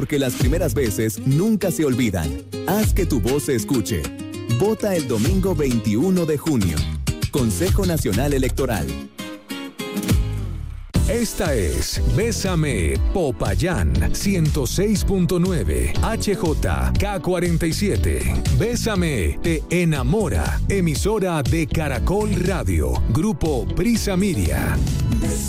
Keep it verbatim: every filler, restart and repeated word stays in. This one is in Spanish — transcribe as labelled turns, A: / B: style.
A: Porque las primeras veces nunca se olvidan. Haz que tu voz se escuche. Vota el domingo veintiuno de junio. Consejo Nacional Electoral.
B: Esta es Bésame Popayán ciento seis punto nueve H J K cuarenta y siete. Bésame te enamora. Emisora de Caracol Radio. Grupo Prisa Miria.